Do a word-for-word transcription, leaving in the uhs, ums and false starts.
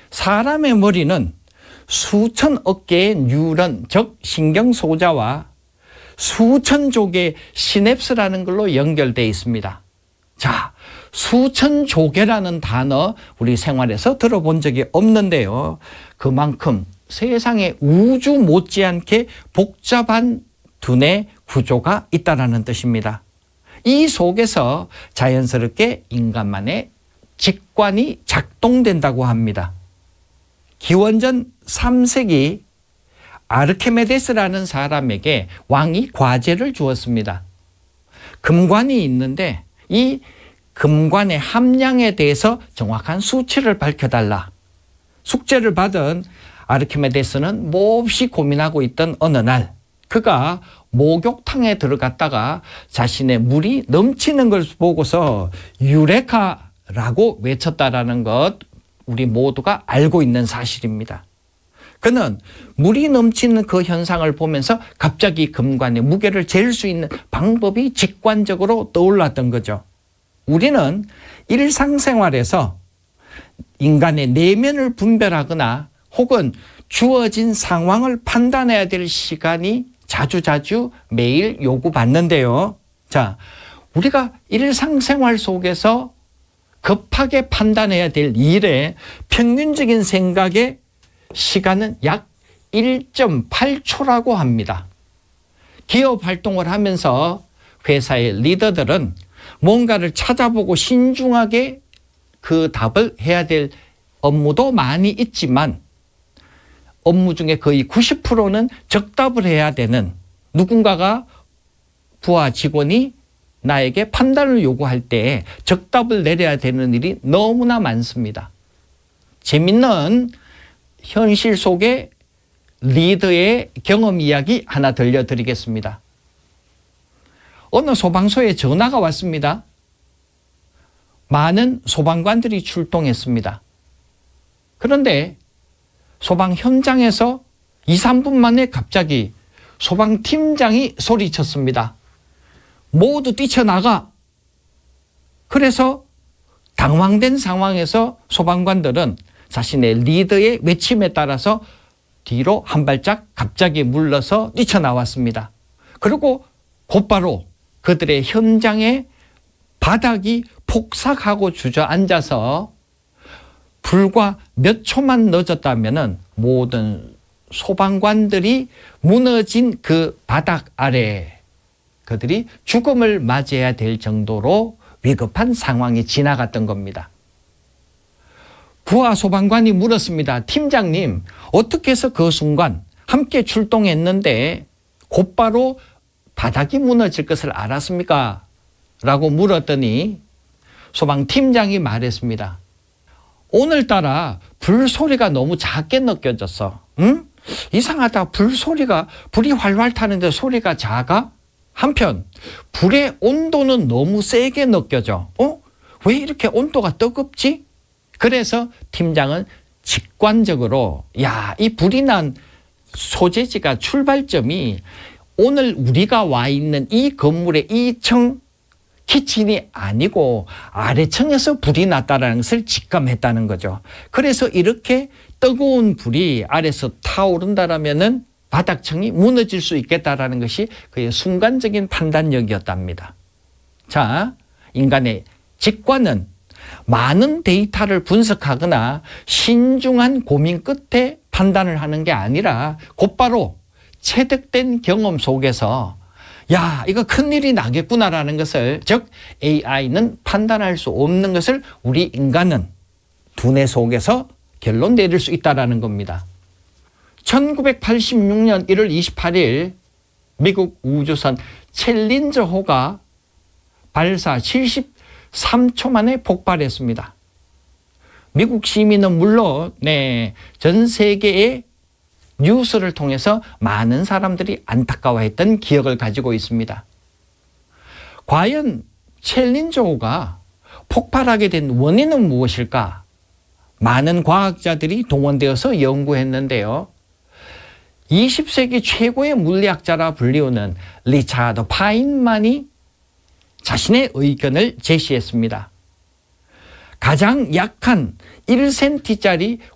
사람의 머리는 수천억 개의 뉴런, 즉 신경소자와 수천조 개의 시냅스라는 걸로 연결되어 있습니다. 자, 수천조 개라는 단어 우리 생활에서 들어본 적이 없는데요. 그만큼 세상에 우주 못지않게 복잡한 두뇌 구조가 있다는 뜻입니다. 이 속에서 자연스럽게 인간만의 직관이 작동된다고 합니다. 기원전 삼 세기 아르키메데스라는 사람에게 왕이 과제를 주었습니다. 금관이 있는데 이 금관의 함량에 대해서 정확한 수치를 밝혀달라. 숙제를 받은 아르키메데스는 몹시 고민하고 있던 어느 날 그가 목욕탕에 들어갔다가 자신의 물이 넘치는 걸 보고서 유레카라고 외쳤다라는 것 우리 모두가 알고 있는 사실입니다. 그는 물이 넘치는 그 현상을 보면서 갑자기 금관의 무게를 잴 수 있는 방법이 직관적으로 떠올랐던 거죠. 우리는 일상생활에서 인간의 내면을 분별하거나 혹은 주어진 상황을 판단해야 될 시간이 자주자주 매일 요구받는데요. 자, 우리가 일상생활 속에서 급하게 판단해야 될 일의 평균적인 생각의 시간은 약 일 점 팔 초라고 합니다. 기업 활동을 하면서 회사의 리더들은 뭔가를 찾아보고 신중하게 그 답을 해야 될 업무도 많이 있지만 업무 중에 거의 구십 퍼센트는 적답을 해야 되는 누군가가 부하 직원이 나에게 판단을 요구할 때 적답을 내려야 되는 일이 너무나 많습니다. 재밌는 현실 속의 리더의 경험 이야기 하나 들려드리겠습니다. 어느 소방서에 전화가 왔습니다. 많은 소방관들이 출동했습니다. 그런데 소방 현장에서 이, 삼 분 만에 갑자기 소방팀장이 소리쳤습니다. 모두 뛰쳐나가. 그래서 당황된 상황에서 소방관들은 자신의 리더의 외침에 따라서 뒤로 한 발짝 갑자기 물러서 뛰쳐나왔습니다. 그리고 곧바로 그들의 현장에 바닥이 폭삭하고 주저앉아서 불과 몇 초만 늦었다면 모든 소방관들이 무너진 그 바닥 아래 그들이 죽음을 맞이해야 될 정도로 위급한 상황이 지나갔던 겁니다. 부하 소방관이 물었습니다. 팀장님, 어떻게 해서 그 순간 함께 출동했는데 곧바로 바닥이 무너질 것을 알았습니까? 라고 물었더니 소방팀장이 말했습니다. 오늘따라 불소리가 너무 작게 느껴졌어. 응? 이상하다. 불소리가, 불이 활활 타는데 소리가 작아? 한편 불의 온도는 너무 세게 느껴져. 어? 왜 이렇게 온도가 뜨겁지? 그래서 팀장은 직관적으로 야, 이 불이 난 소재지가 출발점이 오늘 우리가 와 있는 이 건물의 이 층 키친이 아니고 아래층에서 불이 났다는 것을 직감했다는 거죠. 그래서 이렇게 뜨거운 불이 아래서 타오른다라면은 바닥층이 무너질 수 있겠다라는 것이 그의 순간적인 판단력이었답니다. 자, 인간의 직관은 많은 데이터를 분석하거나 신중한 고민 끝에 판단을 하는 게 아니라 곧바로 체득된 경험 속에서 야, 이거 큰일이 나겠구나라는 것을, 즉 에이아이는 판단할 수 없는 것을 우리 인간은 두뇌 속에서 결론 내릴 수 있다는 겁니다. 천구백팔십육 년 일월 이십팔일 미국 우주선 챌린저호가 발사 칠십삼 초 만에 폭발했습니다. 미국 시민은 물론 네, 전 세계의 뉴스를 통해서 많은 사람들이 안타까워했던 기억을 가지고 있습니다. 과연 챌린저호가 폭발하게 된 원인은 무엇일까? 많은 과학자들이 동원되어서 연구했는데요. 이십 세기 최고의 물리학자라 불리우는 리차드 파인만이 자신의 의견을 제시했습니다. 가장 약한 일 센티미터짜리